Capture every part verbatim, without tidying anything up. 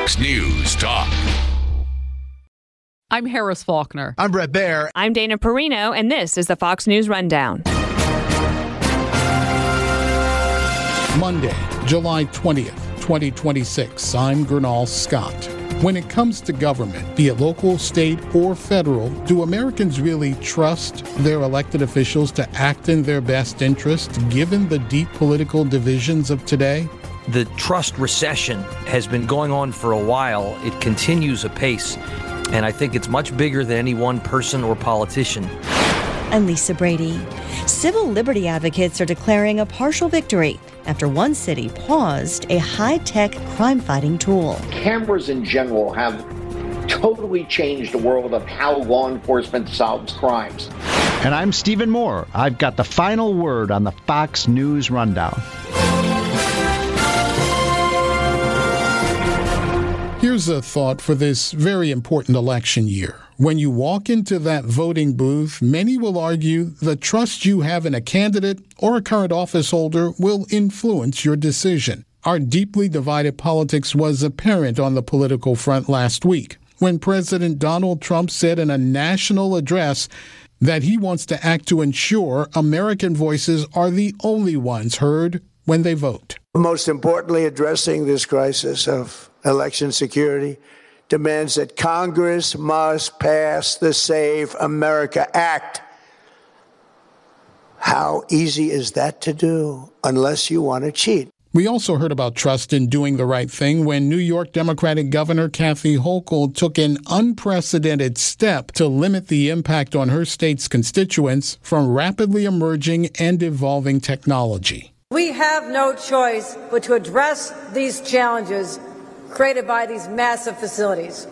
Fox News Talk. I'm Harris Faulkner. I'm Brett Baer. I'm Dana Perino, and this is the Fox News Rundown. Monday, July twentieth, twenty twenty-six. I'm Gernal Scott. When it comes to government, be it local, state, or federal, do Americans really trust their elected officials to act in their best interest, given the deep political divisions of today? The trust recession has been going on for a while. It continues apace, and I think it's much bigger than any one person or politician. I'm Lisa Brady. Civil liberty advocates are declaring a partial victory after one city paused a high-tech crime-fighting tool. Cameras in general have totally changed the world of how law enforcement solves crimes. And I'm Stephen Moore. I've got the final word on the Fox News Rundown. Here's a thought for this very important election year. When you walk into that voting booth, many will argue the trust you have in a candidate or a current office holder will influence your decision. Our deeply divided politics was apparent on the political front last week when President Donald Trump said in a national address that he wants to act to ensure American voices are the only ones heard when they vote. Most importantly, addressing this crisis of election security demands that Congress must pass the Save America Act. How easy is that to do unless you want to cheat? We also heard about trust in doing the right thing when New York Democratic Governor Kathy Hochul took an unprecedented step to limit the impact on her state's constituents from rapidly emerging and evolving technology. We have no choice but to address these challenges created by these massive facilities.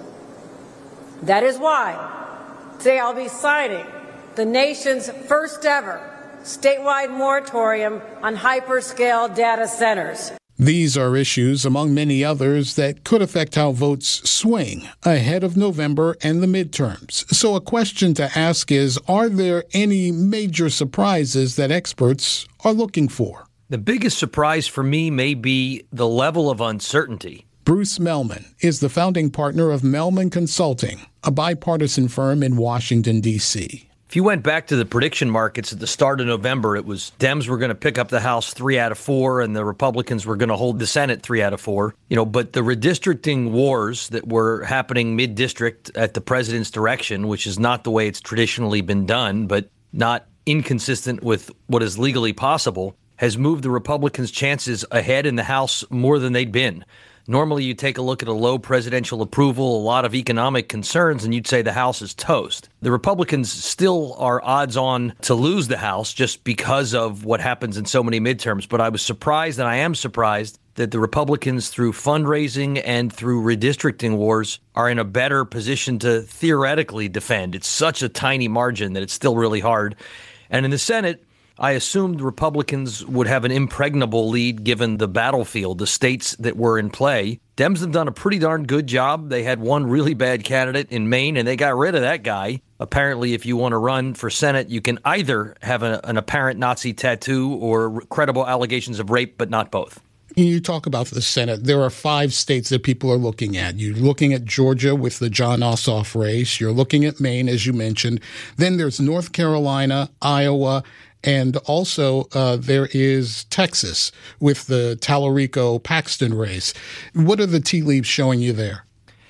That is why today I'll be signing the nation's first ever statewide moratorium on hyperscale data centers. These are issues, among many others, that could affect how votes swing ahead of November and the midterms. So a question to ask is, are there any major surprises that experts are looking for? The biggest surprise for me may be the level of uncertainty. Bruce Mehlman is the founding partner of Mehlman Consulting, a bipartisan firm in Washington, D C. If you went back to the prediction markets at the start of November, it was Dems were going to pick up the House three out of four and the Republicans were going to hold the Senate three out of four. You know, but the redistricting wars that were happening mid-district at the president's direction, which is not the way it's traditionally been done, but not inconsistent with what is legally possible, has moved the Republicans' chances ahead in the House more than they'd been. Normally, you take a look at a low presidential approval, a lot of economic concerns, and you'd say the House is toast. The Republicans still are odds on to lose the House just because of what happens in so many midterms. But I was surprised, and I am surprised, that the Republicans, through fundraising and through redistricting wars, are in a better position to theoretically defend. It's such a tiny margin that it's still really hard. And in the Senate, I assumed Republicans would have an impregnable lead given the battlefield, the states that were in play. Dems have done a pretty darn good job. They had one really bad candidate in Maine, and they got rid of that guy. Apparently, if you want to run for Senate, you can either have a, an apparent Nazi tattoo or credible allegations of rape, but not both. You talk about the Senate. There are five states that people are looking at. You're looking at Georgia with the Jon Ossoff race. You're looking at Maine, as you mentioned. Then there's North Carolina, Iowa, and also uh, there is Texas with the Tallarico-Paxton race. What are the tea leaves showing you there?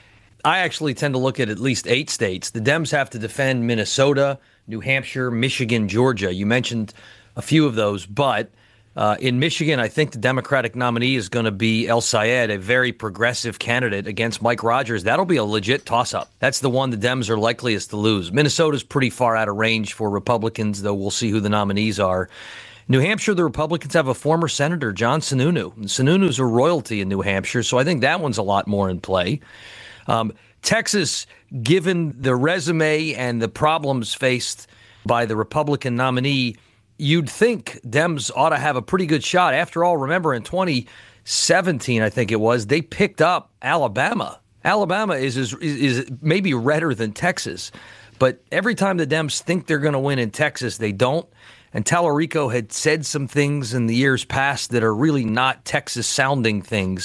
I actually tend to look at at least eight states. The Dems have to defend Minnesota, New Hampshire, Michigan, Georgia. You mentioned a few of those, but uh, in Michigan, I think the Democratic nominee is going to be El Sayed, a very progressive candidate against Mike Rogers. That'll be a legit toss-up. That's the one the Dems are likeliest to lose. Minnesota's pretty far out of range for Republicans, though we'll see who the nominees are. New Hampshire, the Republicans have a former senator, John Sununu. Sununu's a royalty in New Hampshire, so I think that one's a lot more in play. Um, Texas, given the resume and the problems faced by the Republican nominee, you'd think Dems ought to have a pretty good shot. After all, remember in twenty seventeen, I think it was, they picked up Alabama. Alabama is, is, is maybe redder than Texas, but every time the Dems think they're going to win in Texas, they don't. And Tallarico had said some things in the years past that are really not Texas-sounding things.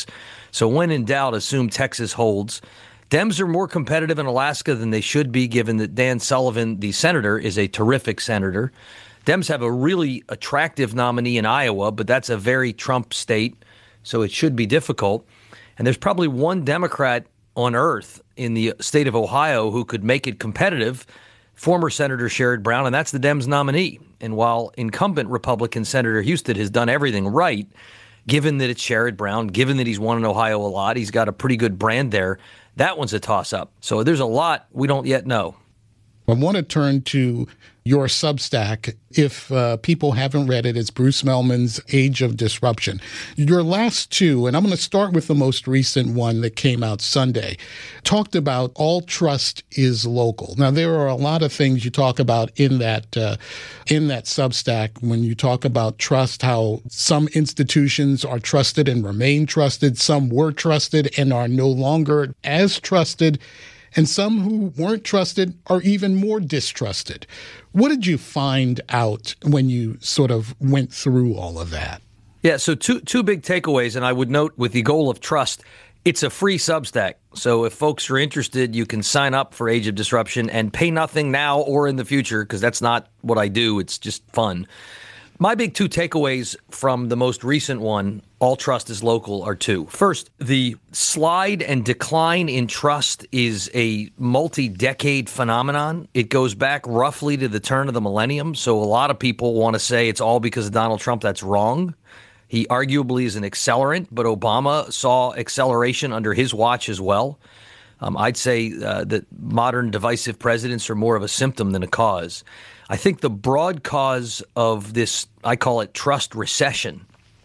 So when in doubt, assume Texas holds. Dems are more competitive in Alaska than they should be, given that Dan Sullivan, the senator, is a terrific senator. Dems have a really attractive nominee in Iowa, but that's a very Trump state, so it should be difficult. And there's probably one Democrat on earth in the state of Ohio who could make it competitive, former Senator Sherrod Brown, and that's the Dems nominee. And while incumbent Republican Senator Husted has done everything right, given that it's Sherrod Brown, given that he's won in Ohio a lot, he's got a pretty good brand there, that one's a toss-up. So there's a lot we don't yet know. I want to turn to your Substack. If uh, people haven't read it, it's Bruce Mehlman's Age of Disruption. Your last two, and I'm going to start with the most recent one that came out Sunday, talked about all trust is local. Now, there are a lot of things you talk about in that uh, in that Substack when you talk about trust, how some institutions are trusted and remain trusted, some were trusted and are no longer as trusted, and some who weren't trusted are even more distrusted. What did you find out when you sort of went through all of that? Yeah, so two two big takeaways, and I would note with the goal of trust, it's a free Substack. So if folks are interested, you can sign up for Age of Disruption and pay nothing now or in the future, because that's not what I do. It's just fun. My big two takeaways from the most recent one, all trust is local, are two. First, the slide and decline in trust is a multi-decade phenomenon. It goes back roughly to the turn of the millennium. So a lot of people want to say it's all because of Donald Trump. That's wrong. He arguably is an accelerant, but Obama saw acceleration under his watch as well. Um, I'd say uh, that modern divisive presidents are more of a symptom than a cause. I think the broad cause of this, I call it trust recession,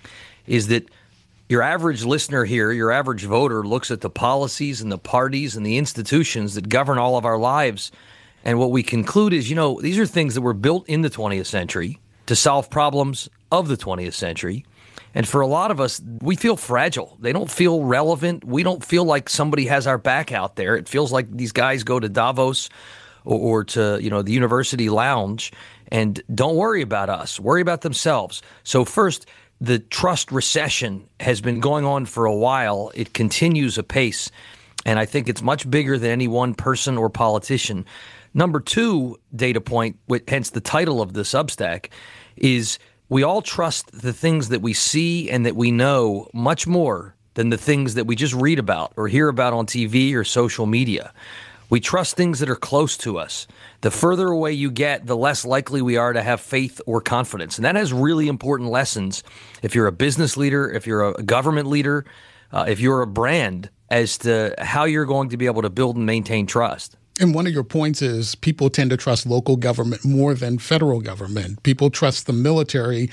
is that your average listener here, your average voter, looks at the policies and the parties and the institutions that govern all of our lives. And what we conclude is, you know, these are things that were built in the twentieth century to solve problems of the twentieth century. And for a lot of us, we feel fragile. They don't feel relevant. We don't feel like somebody has our back out there. It feels like these guys go to Davos or, or to, you know, the university lounge and don't worry about us, worry about themselves. So first, the trust recession has been going on for a while. It continues apace, and I think it's much bigger than any one person or politician. Number two data point, hence the title of the Substack, is we all trust the things that we see and that we know much more than the things that we just read about or hear about on T V or social media. We trust things that are close to us. The further away you get, the less likely we are to have faith or confidence. And that has really important lessons if you're a business leader, if you're a government leader, uh, if you're a brand, as to how you're going to be able to build and maintain trust. And one of your points is people tend to trust local government more than federal government. People trust the military,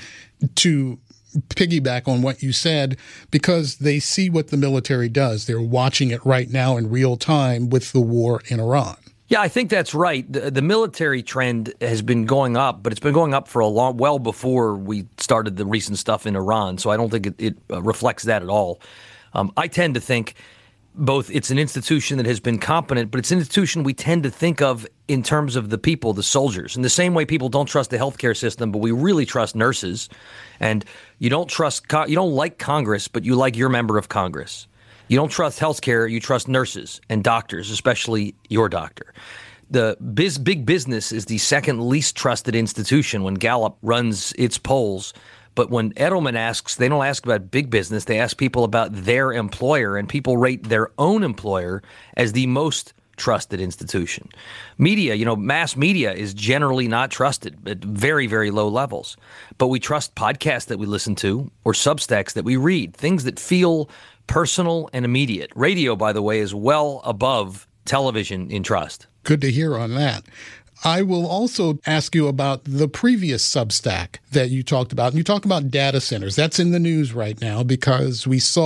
to piggyback on what you said, because they see what the military does. They're watching it right now in real time with the war in Iran. Yeah, I think that's right. The, the military trend has been going up, but it's been going up for a long, well before we started the recent stuff in Iran. So I don't think it, it uh, reflects that at all. Um, I tend to think both it's an institution that has been competent, but it's an institution we tend to think of in terms of the people, the soldiers. In the same way people don't trust the healthcare system, but we really trust nurses. And you don't trust, you don't like Congress, but you like your member of Congress. You don't trust healthcare, you trust nurses and doctors, especially your doctor. The biz, big business is the second least trusted institution when Gallup runs its polls. But when Edelman asks, they don't ask about big business. They ask people about their employer, and people rate their own employer as the most trusted institution. Media, you know, mass media is generally not trusted at very, very low levels. But we trust podcasts that we listen to or Substacks that we read, things that feel personal and immediate. Radio, by the way, is well above television in trust. Good to hear on that. I will also ask you about the previous Substack that you talked about. And you talk about data centers. That's in the news right now because we saw